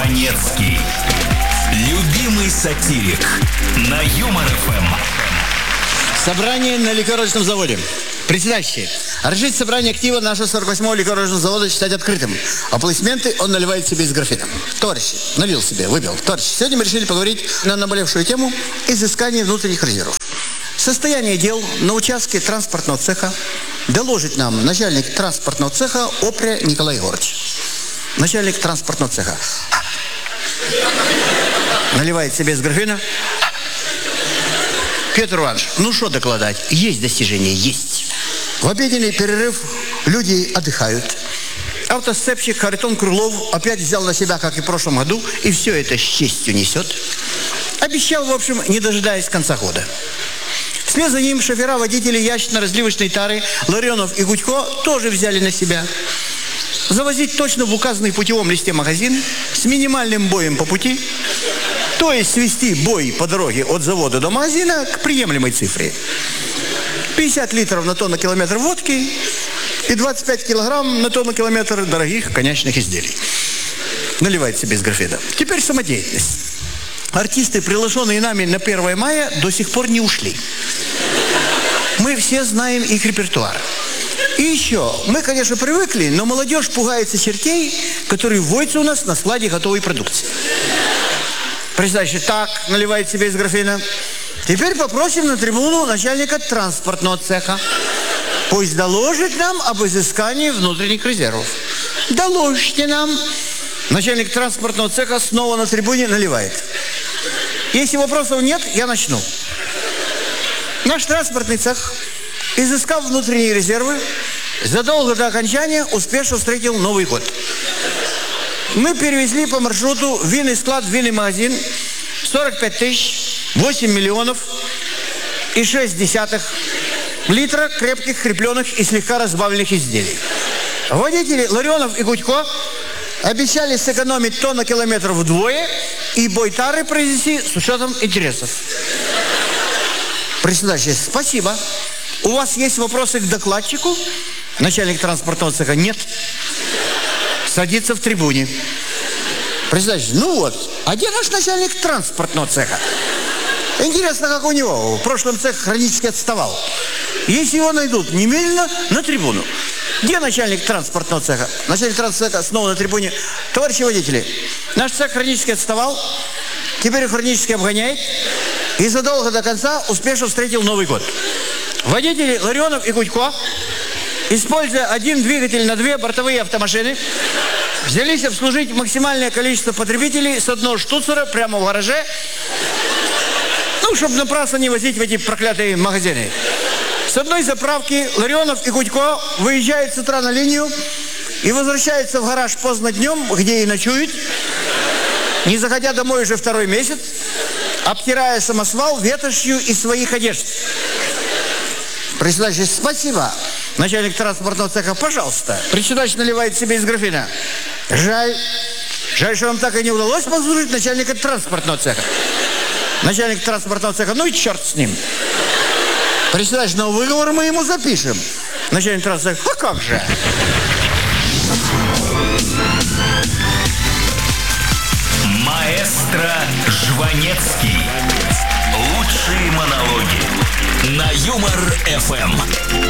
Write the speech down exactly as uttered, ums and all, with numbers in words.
Жванецкий. Любимый сатирик на Юмор ФМ. Собрание на ликеровочном заводе. Председатель, разрешите собрание актива нашего сорок восьмого ликеровочного завода считать открытым. Аплодисменты он наливает себе из графина. Товарищи, налил себе, выпил. Товарищи, сегодня мы решили поговорить на наболевшую тему изыскания внутренних резервов. Состояние дел на участке транспортного цеха доложит нам начальник транспортного цеха Опря Николай Егорович. Начальник транспортного цеха. Наливает себе из графина. Петр Иванович, ну что докладать? Есть достижения, есть. В обеденный перерыв люди отдыхают. Автосцепщик Харитон Крылов опять взял на себя, как и в прошлом году, и все это с честью несет. Обещал, в общем, не дожидаясь конца года. Вслед за ним шофера, водители ящично-разливочной тары Ларионов и Гудько тоже взяли на себя завозить точно в указанный в путевом листе магазин с минимальным боем по пути, то есть свести бой по дороге от завода до магазина к приемлемой цифре. пятьдесят литров на тонну километр водки и двадцать пять килограмм на тонну километр дорогих коньячных изделий. Наливает себе из графина. Теперь самодеятельность. Артисты, приглашенные нами на первое мая, до сих пор не ушли. Мы все знаем их репертуар. И еще, мы, конечно, привыкли, но молодежь пугается чертей, которые водятся у нас на складе готовой продукции. Председатель, так, наливает себе из графина. Теперь попросим на трибуну начальника транспортного цеха. Пусть доложит нам об изыскании внутренних резервов. Доложите нам. Начальник транспортного цеха снова на трибуне наливает. Если вопросов нет, я начну. Наш транспортный цех, изыскав внутренние резервы, задолго до окончания успешно встретил Новый год. Мы перевезли по маршруту винный склад, винный магазин сорок пять тысяч, восемь миллионов и шесть десятых литра крепких, крепленных и слегка разбавленных изделий. Водители Ларионов и Гудько обещали сэкономить тонну километров вдвое и бой тары произвести с учетом интересов. Председатель, спасибо. У вас есть вопросы к докладчику? Начальник транспортного цеха нет. Садится в трибуне. Председатель, ну вот, а где наш начальник транспортного цеха? Интересно, как у него. В прошлом цех хронически отставал. Если его найдут, немедленно на трибуну. Где начальник транспортного цеха? Начальник транспортного цеха снова на трибуне. Товарищи водители, наш цех хронически отставал, теперь хронически обгоняет и задолго до конца успешно встретил Новый год. Водители Ларионов и Гудько, используя один двигатель на две бортовые автомашины, взялись обслужить максимальное количество потребителей с одного штуцера прямо в гараже, ну, чтобы напрасно не возить в эти проклятые магазины. С одной заправки Ларионов и Гудько выезжают с утра на линию и возвращаются в гараж поздно днем, где и ночуют, не заходя домой уже второй месяц, обтирая самосвал ветошью из своих одежд. Председатель, спасибо. Начальник транспортного цеха, пожалуйста. Председатель наливает себе из графина. Жаль. Жаль, что вам так и не удалось послужить начальника транспортного цеха. Начальник транспортного цеха, ну и черт с ним. Председатель, но выговор мы ему запишем. Начальник транспортного цеха, а как же? Маэстро Жванецкий. Лучшие монологи на Юмор ФМ.